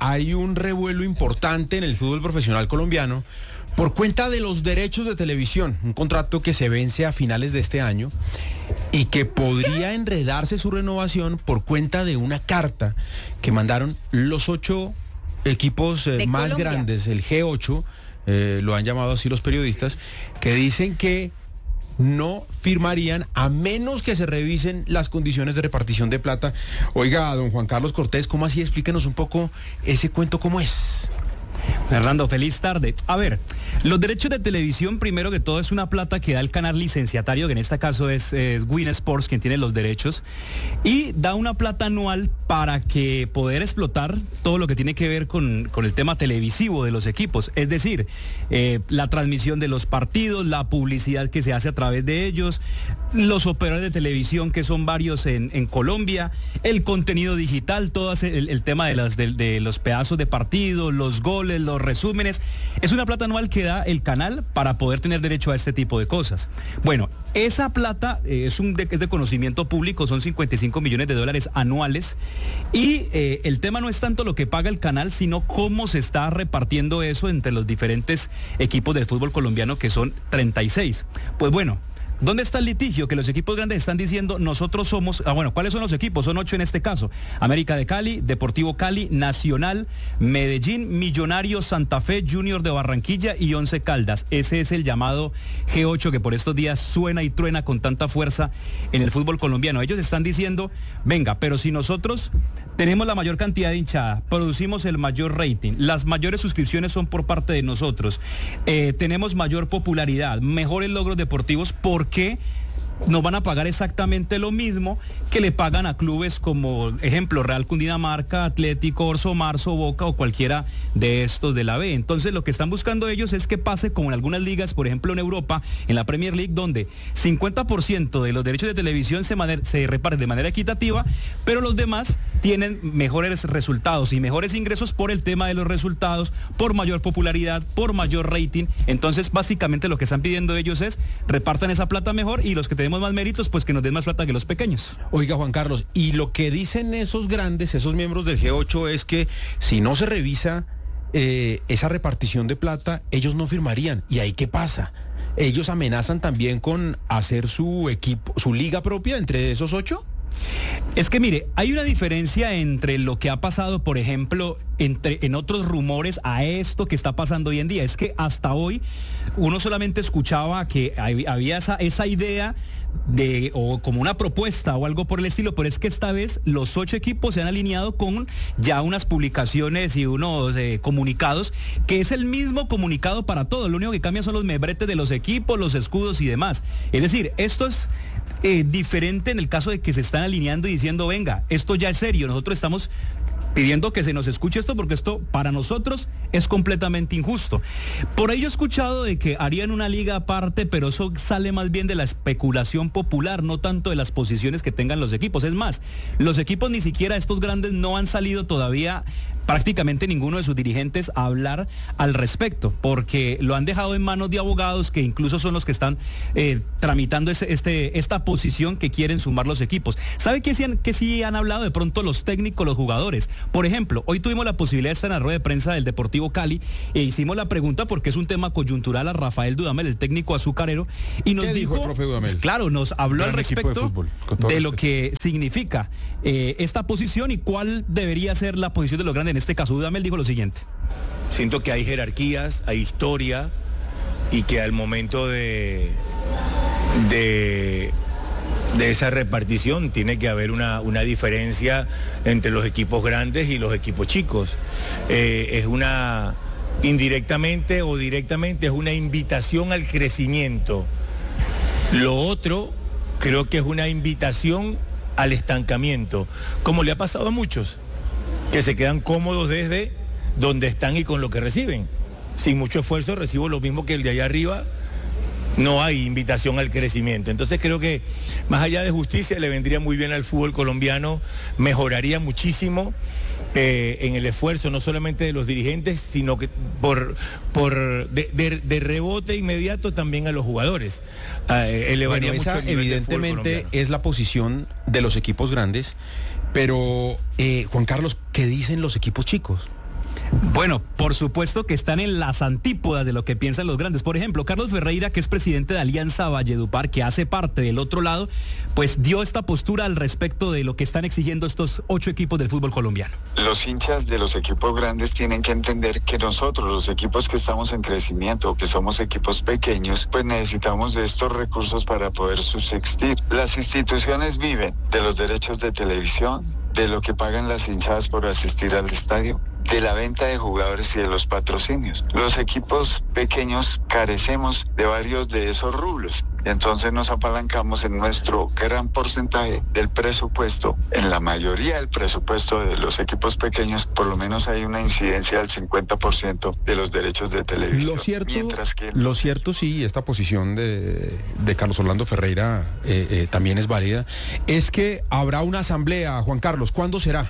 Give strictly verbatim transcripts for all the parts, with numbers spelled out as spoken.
hay un revuelo importante en el fútbol profesional colombiano por cuenta de los derechos de televisión, un contrato que se vence a finales de este año y que podría enredarse su renovación por cuenta de una carta que mandaron los ocho equipos eh, más Colombia. grandes, el G ocho, eh, lo han llamado así los periodistas, que dicen que no firmarían a menos que se revisen las condiciones de repartición de plata. Oiga, don Juan Carlos Cortés, ¿cómo así? Explíquenos un poco ese cuento, ¿cómo es? Fernando, feliz tarde. A ver, los derechos de televisión, primero que todo, es una plata que da el canal licenciatario, que en este caso es, es Win Sports, quien tiene los derechos, y da una plata anual para que poder explotar todo lo que tiene que ver con, con el tema televisivo de los equipos. Es decir, eh, la transmisión de los partidos, la publicidad que se hace a través de ellos, los operadores de televisión, que son varios en, en Colombia, el contenido digital, todo el, el tema de, las, de, de los pedazos de partido, los goles, los resúmenes. Es una plata anual que da el canal para poder tener derecho a este tipo de cosas. Bueno, esa plata eh, es, un de, es de conocimiento público, son cincuenta y cinco millones de dólares anuales, y eh, el tema no es tanto lo que paga el canal, sino cómo se está repartiendo eso entre los diferentes equipos del fútbol colombiano, que son treinta y seis. Pues bueno, ¿dónde está el litigio? Que los equipos grandes están diciendo, nosotros somos, ah bueno, ¿cuáles son los equipos? Son ocho en este caso: América de Cali, Deportivo Cali, Nacional, Medellín, Millonarios, Santa Fe, Junior de Barranquilla y Once Caldas. Ese es el llamado G ocho, que por estos días suena y truena con tanta fuerza en el fútbol colombiano. Ellos están diciendo, venga, pero si nosotros tenemos la mayor cantidad de hinchada, producimos el mayor rating, las mayores suscripciones son por parte de nosotros, eh, tenemos mayor popularidad, mejores logros deportivos, ¿por qué nos van a pagar exactamente lo mismo que le pagan a clubes como, ejemplo, Real Cundinamarca, Atlético, Orso Marzo, Boca o cualquiera de estos de la B? Entonces lo que están buscando ellos es que pase como en algunas ligas, por ejemplo en Europa, en la Premier League, donde cincuenta por ciento de los derechos de televisión se, maner, se reparten de manera equitativa, pero los demás tienen mejores resultados y mejores ingresos por el tema de los resultados, por mayor popularidad, por mayor rating. Entonces básicamente lo que están pidiendo ellos es repartan esa plata mejor, y los que tenemos más méritos, pues que nos den más plata que los pequeños. Oiga, Juan Carlos, y lo que dicen esos grandes, esos miembros del G ocho, es que si no se revisa eh, esa repartición de plata, ellos no firmarían. ¿Y ahí qué pasa? ¿Ellos amenazan también con hacer su equipo, su liga propia entre esos ocho? Es que mire, hay una diferencia entre lo que ha pasado, por ejemplo, entre, en otros rumores a esto que está pasando hoy en día. Es que hasta hoy uno solamente escuchaba que había esa, esa idea de, o como una propuesta o algo por el estilo, pero es que esta vez los ocho equipos se han alineado con ya unas publicaciones y unos eh, comunicados, que es el mismo comunicado para todos. Lo único que cambia son los membretes de los equipos, los escudos y demás. Es decir, esto es eh, diferente en el caso de que se están alineando y diciendo, venga, esto ya es serio, nosotros estamos pidiendo que se nos escuche esto porque esto para nosotros es completamente injusto. Por ello he escuchado de que harían una liga aparte, pero eso sale más bien de la especulación popular, no tanto de las posiciones que tengan los equipos. Es más, los equipos, ni siquiera estos grandes, no han salido todavía prácticamente ninguno de sus dirigentes a hablar al respecto, porque lo han dejado en manos de abogados que incluso son los que están eh, tramitando ese, este, esta posición que quieren sumar los equipos. ¿Sabe qué sí, han, qué sí han hablado de pronto los técnicos, los jugadores? Por ejemplo, hoy tuvimos la posibilidad de estar en la rueda de prensa del Deportivo Cali e hicimos la pregunta, porque es un tema coyuntural, a Rafael Dudamel, el técnico azucarero, y nos ¿Qué dijo, dijo, el profe Dudamel? Pues, claro, nos habló Gran al respecto de, fútbol, de lo que significa eh, esta posición y cuál debería ser la posición de los grandes. En este caso, Dudamel dijo lo siguiente. Siento que hay jerarquías, hay historia, y que al momento de, de, de esa repartición tiene que haber una, una diferencia entre los equipos grandes y los equipos chicos. Eh, es una, indirectamente o directamente, es una invitación al crecimiento. Lo otro, creo que es una invitación al estancamiento, como le ha pasado a muchos, que se quedan cómodos desde donde están y con lo que reciben. Sin mucho esfuerzo recibo lo mismo que el de allá arriba. No hay invitación al crecimiento. Entonces creo que más allá de justicia le vendría muy bien al fútbol colombiano, mejoraría muchísimo eh, en el esfuerzo no solamente de los dirigentes, sino que por, por de, de, de rebote inmediato también a los jugadores. Eh, elevaría bueno, mucho esa el nivel del fútbol evidentemente colombiano. es la posición de los equipos grandes, pero eh, Juan Carlos, ¿qué dicen los equipos chicos? Bueno, por supuesto que están en las antípodas de lo que piensan los grandes. Por ejemplo, Carlos Ferreira, que es presidente de Alianza Valledupar, que hace parte del otro lado, pues dio esta postura al respecto de lo que están exigiendo estos ocho equipos del fútbol colombiano. Los hinchas de los equipos grandes tienen que entender que nosotros, los equipos que estamos en crecimiento, que somos equipos pequeños, pues necesitamos de estos recursos para poder subsistir. Las instituciones viven de los derechos de televisión, de lo que pagan las hinchadas por asistir al estadio, de la venta de jugadores y de los patrocinios. Los equipos pequeños carecemos de varios de esos rublos. Entonces nos apalancamos en nuestro gran porcentaje del presupuesto. En la mayoría del presupuesto de los equipos pequeños, por lo menos hay una incidencia del cincuenta por ciento de los derechos de televisión. Lo cierto, mientras que lo cierto sí, esta posición de, de Carlos Orlando Ferreira eh, eh, también es válida, es que habrá una asamblea, Juan Carlos, ¿cuándo será?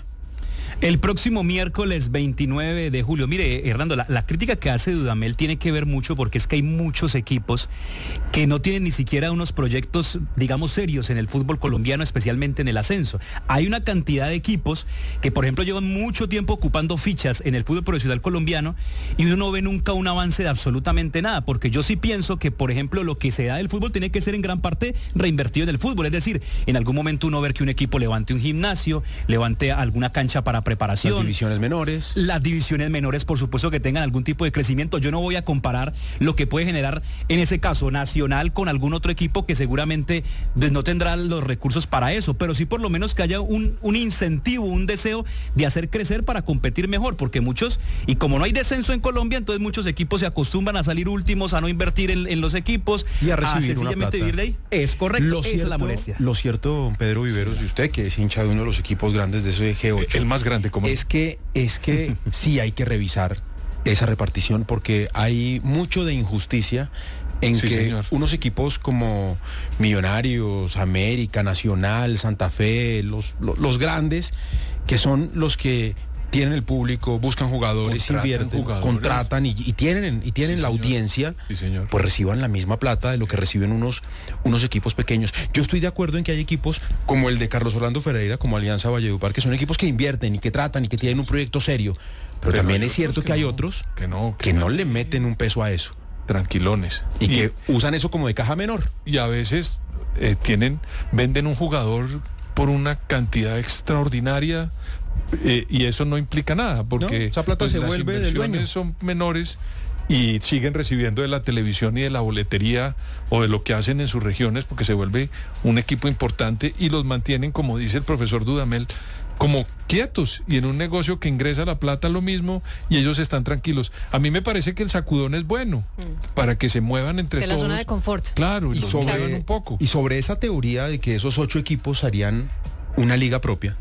El próximo miércoles veintinueve de julio. Mire, Hernando, la, la crítica que hace Dudamel tiene que ver mucho porque es que hay muchos equipos que no tienen ni siquiera unos proyectos, digamos, serios en el fútbol colombiano, especialmente en el ascenso. Hay una cantidad de equipos que, por ejemplo, llevan mucho tiempo ocupando fichas en el fútbol profesional colombiano y uno no ve nunca un avance de absolutamente nada, porque yo sí pienso que, por ejemplo, lo que se da del fútbol tiene que ser en gran parte reinvertido en el fútbol. Es decir, en algún momento uno ver que un equipo levante un gimnasio, levante alguna cancha para preparación. Las divisiones menores. Las divisiones menores, por supuesto, que tengan algún tipo de crecimiento. Yo no voy a comparar lo que puede generar, en ese caso, Nacional con algún otro equipo que seguramente pues, no tendrá los recursos para eso, pero sí por lo menos que haya un, un incentivo, un deseo de hacer crecer para competir mejor, porque muchos, y como no hay descenso en Colombia, entonces muchos equipos se acostumbran a salir últimos, a no invertir en, en los equipos, y a recibir a sencillamente vivir de ahí. Es correcto, lo esa cierto, es la molestia. Lo cierto, don Pedro Viveros, y usted que es hincha de uno de los equipos grandes de ese G ocho. El más grande, como Es que, es que sí hay que revisar esa repartición porque hay mucho de injusticia en Sí, que señor. unos equipos como Millonarios, América, Nacional, Santa Fe, los, los, los grandes, que son los que tienen el público, buscan jugadores, Contratan invierten, jugadores. contratan y, y tienen, y tienen Sí, la señor. audiencia, Sí, señor. pues reciban la misma plata de lo que reciben unos, unos equipos pequeños. Yo estoy de acuerdo en que hay equipos como el de Carlos Orlando Ferreira, como Alianza Valledupar, que son equipos que invierten y que tratan y que tienen un proyecto serio. Pero, Pero también hay es cierto otros que, que hay no, otros que no, que que no no. le meten un peso a eso tranquilones. y, que usan eso como de caja menor. y a veces eh, tienen, venden un jugador por una cantidad extraordinaria eh, y eso no implica nada porque No, esa plata se las vuelve del dueño. inversiones son menores y siguen recibiendo de la televisión y de la boletería o de lo que hacen en sus regiones porque se vuelve un equipo importante y los mantienen, como dice el profesor Dudamel, como quietos y en un negocio que ingresa la plata lo mismo y ellos están tranquilos. A mí me parece que el sacudón es bueno mm. para que se muevan entre de todos. la zona de confort. Claro, y, Y los sobre, muevan un poco. y sobre esa teoría de que esos ocho equipos harían una liga propia,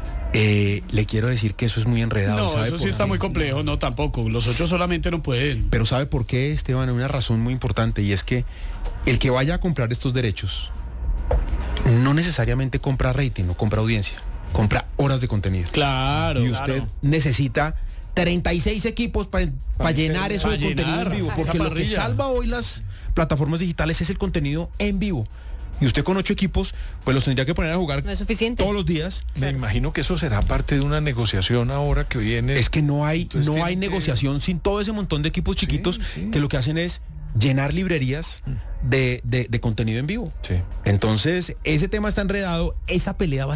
eh, le quiero decir que eso es muy enredado. No, ¿sabe eso sí por está qué? muy complejo, no tampoco. Los ocho solamente no pueden. Pero ¿sabe por qué, Esteban? Hay una razón muy importante y es que el que vaya a comprar estos derechos no necesariamente compra rating, no compra audiencia, compra horas de contenido. Claro. Y usted claro. necesita treinta y seis equipos para pa llenar eso pa de contenido llenar en vivo, esa porque lo que parrilla. salva hoy las plataformas digitales es el contenido en vivo. Y usted con ocho equipos, pues los tendría que poner a jugar No es suficiente. todos los días. Me imagino que eso será parte de una negociación ahora que viene. Es que no hay, Entonces no tiene hay que- negociación sin todo ese montón de equipos chiquitos sí. que lo que hacen es llenar librerías de, de, de contenido en vivo. Sí. Entonces, ese tema está enredado, esa pelea va a